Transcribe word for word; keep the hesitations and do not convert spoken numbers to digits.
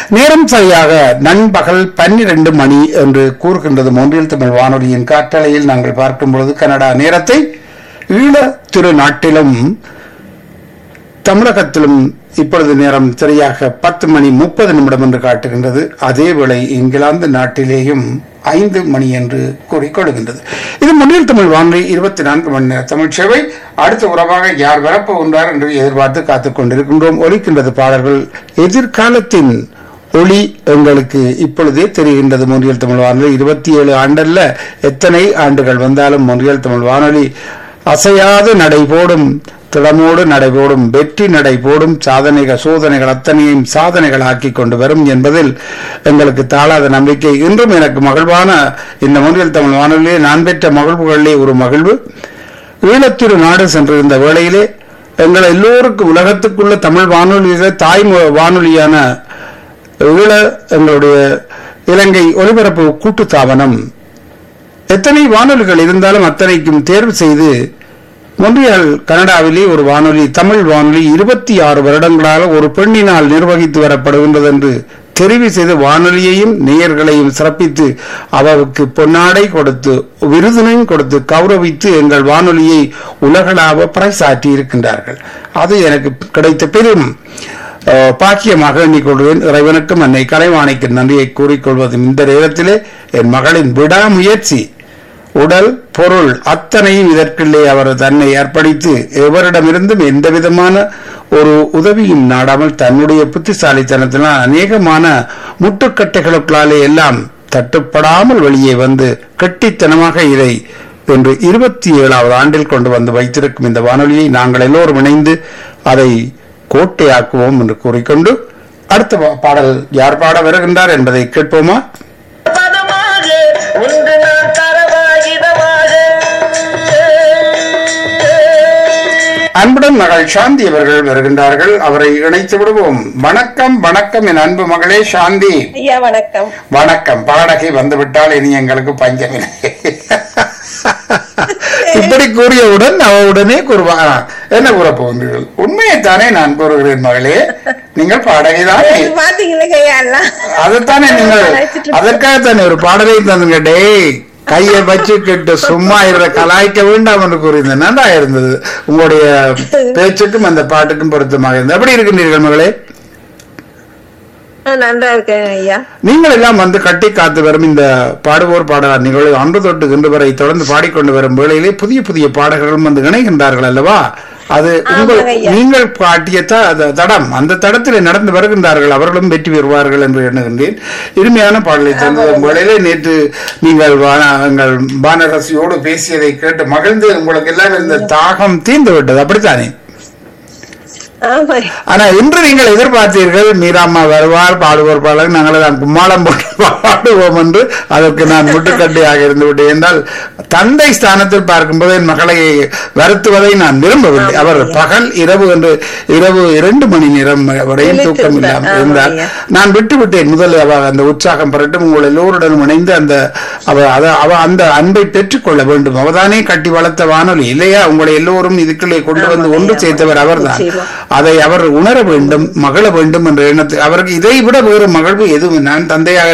நேரம் சரியாக நண்பகல் பன்னிரண்டு மணி என்று கூறுகின்றது மொன்றியல் தமிழ் வானொலியின் காற்றலையில் நாங்கள் பார்க்கும் பொழுது கனடா நேரத்தை ஈழ திருநாட்டிலும் தமிழகத்திலும் இப்பொழுது நேரம் சரியாக பத்து மணி முப்பது நிமிடம் என்று காட்டுகின்றது. அதேவேளை இங்கிலாந்து நாட்டிலேயும் ஐந்து மணி என்று கூறிக்கொள்கின்றது. இது முன்னில் தமிழ் வானொலி இருபத்தி நான்கு மணி நேர தமிழ் சேவை. அடுத்த உறவாக யார் வரப்போகின்றார் என்று எதிர்பார்த்து காத்துக் கொண்டிருக்கின்றோம். ஒலிக்கின்றது பாடல்கள். எதிர்காலத்தின் ஒளி எங்களுக்கு இப்பொழுதே தெரிகின்றது. மொன்றியல் தமிழ் வானொலி இருபத்தி ஏழு ஆண்டல்ல, எத்தனை ஆண்டுகள் வந்தாலும் மொன்றியல் தமிழ் வானொலி அசையாது நடைபோடும், திடமோடு நடைபோடும், வெற்றி நடைபோடும், சாதனைகள் சோதனைகள் அத்தனையும் சாதனைகள் ஆக்கி கொண்டு வரும் என்பதில் எங்களுக்கு தாழாத நம்பிக்கை. இன்றும் எனக்கு மகிழ்வான இந்த மொன்றியல் தமிழ் வானொலியிலே நான் பெற்ற மகிழ்வுகளிலே ஒரு மகிழ்வு. ஈழத்திரு நாடு சென்றிருந்த வேளையிலே எங்கள் எல்லோருக்கும் உலகத்துக்குள்ள தமிழ் வானொலியிலே தாய் வானொலியான ஈழ எங்களுடைய இலங்கை ஒலிபரப்பு கூட்டுத்தாபனம் எத்தனை வானொலிகள் இருந்தாலும் அத்தனைக்கும் தேர்வு செய்து மொன்றியல் கனடாவிலே ஒரு வானொலி, தமிழ் வானொலி இருபத்தி ஆறு வருடங்களாக ஒரு பெண்ணினால் நிர்வகித்து வரப்படுகின்றது என்று தெரிவு செய்து வானொலியையும் நேயர்களையும் சிறப்பித்து அவருக்கு பொன்னாடை கொடுத்து விருதினையும் கொடுத்து கௌரவித்து எங்கள் வானொலியை உலகளாவ பறைசாற்றி இருக்கின்றார்கள். அது எனக்கு கிடைத்த பெரும் பாக்கியமாக எண்ணிக்கொள்வேன். இறைவனுக்கும் அன்னை கலைவாணிக்கு நன்றியை கூறிக்கொள்வதும் இந்த நேரத்திலே என் மகளின் விடாமுயற்சி, உடல் பொருள் அத்தனையும் இதற்குள்ளே அவர் தன்னை அர்ப்பணித்து எவரிடமிருந்தும் எந்த விதமான ஒரு உதவியும் நாடாமல் தன்னுடைய புத்திசாலித்தனத்தினால் அநேகமான முட்டுக்கட்டைகளுக்களாலே எல்லாம் தட்டுப்படாமல் வெளியே வந்து கெட்டித்தனமாக இதை என்று இருபத்தி ஏழாவது ஆண்டில் கொண்டு வந்து வைத்திருக்கும் இந்த வானொலியை நாங்கள் எல்லோரும் இணைந்து அதை கோட்டையாக்குவோம் என்று கூறிக்கொண்டு அடுத்த பாடல் யார் பாட வருகின்றார் என்பதை கேட்போமா? அன்புடன் மகள் சாந்தி அவர்கள் வருகின்றார்கள். அவரை இணைத்து விடுவோம். வணக்கம் வணக்கம் என் அன்பு மகளே சாந்தி. ஐயா வணக்கம். வணக்கம். பாடகை வந்துவிட்டால் இனி எங்களுக்கு பஞ்சமில்லை. இப்படி கூறியவுடன் அவருடனே கூறுவா என்ன கூற போகிறீர்கள்? உண்மையைத்தானே நான் கூறுகிறேன் மகளே, நீங்கள் பாடகை தானே. அதைத்தானே நீங்கள் அதற்காகத்தானே ஒரு பாடலை தந்துங்க. டே கையை வச்சுக்கிட்டு சும்மா இருந்த கலாய்க்க வேண்டாம் என்று கூறியிருந்தேன். நல்லா இருந்தது. உங்களுடைய பேச்சுக்கும் அந்த பாட்டுக்கும் பொருத்தமாக இருந்தது. எப்படி இருக்கின்றீர்கள் மகளே? நன்றா இருக்கேன் ஐயா. நீங்கள் எல்லாம் வந்து கட்டி காத்து வரும் இந்த பாடுவோர் பாடலார் நிகழ்வு அன்று தொட்டு இன்று வரை தொடர்ந்து பாடிக்கொண்டு வரும் வேளையிலே புதிய புதிய பாடகர்களும் வந்து இணைகின்றார்கள் அல்லவா? அது உங்கள் நீங்கள் காட்டிய தடம், அந்த தடத்தில் நடந்து வருகின்றார்கள். அவர்களும் வெற்றி பெறுவார்கள் என்று எண்ணுகின்றேன். இனிமையான பாடலை தந்த வேளையிலே நேற்று நீங்கள் எங்கள் வானரசியோடு பேசியதை கேட்டு மகிழ்ந்து உங்களுக்கு எல்லாம் இந்த தாகம் தீர்ந்து விட்டது. அப்படித்தானே? ஆனா இன்று நீங்கள் எதிர்பார்த்தீர்கள் மீராம்மா வருவார், பாடுவோர் பாடல், நாங்கள் கும்மாளம் போட்டு பாடுவோம் என்று. அதற்கு நான் முட்டுக்கட்டையாக இருந்து விட்டேன். என்றால் தந்தை ஸ்தானத்தில் பார்க்கும்போது என் மகளை வருத்துவதை நான் விரும்பவில்லை. அவர் பகல் இரவு என்று இரவு இரண்டு மணி நேரம் வரையும் தூக்கம் இல்லாமல் இருந்தார். நான் விட்டு விட்டேன். முதல் அவ அந்த உற்சாகம் பெறட்டும், உங்கள் எல்லோருடனும் இணைந்து அந்த அவ அந்த அன்பை பெற்றுக் கொள்ள வேண்டும். அவதானே கட்டி வளர்த்த வானொலி இல்லையா? உங்களை எல்லோரும் இதுக்குள்ளே கொண்டு வந்து ஒன்று சேர்த்தவர் அவர்தான். அதை அவர் உணர வேண்டும், மகள வேண்டும் என்ற எண்ணத்தில் அவருக்கு இதை விட வேறு மகிழ்வு எதுவும் நான் தந்தையாக